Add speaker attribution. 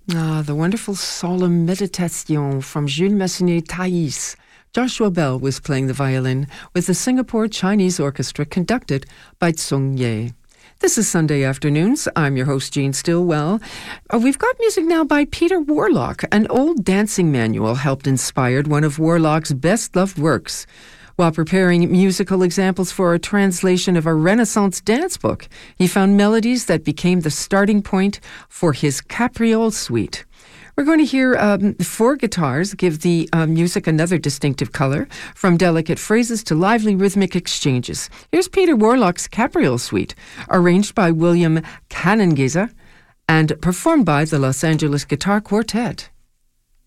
Speaker 1: The wonderful Solemn Meditation from Jules Massenet Thais. Joshua Bell was playing the violin with the Singapore Chinese Orchestra conducted by Tsung Ye. This is Sunday Afternoons. I'm your host, Jean Stillwell. We've got music now by Peter Warlock. An old dancing manual helped inspire one of Warlock's best-loved works. While preparing musical examples for a translation of a Renaissance dance book, he found melodies that became the starting point for his Capriole Suite. We're going to hear 4 guitars give the music another distinctive color, from delicate phrases to lively rhythmic exchanges. Here's Peter Warlock's Capriole Suite, arranged by William Canongeza and performed by the Los Angeles Guitar Quartet.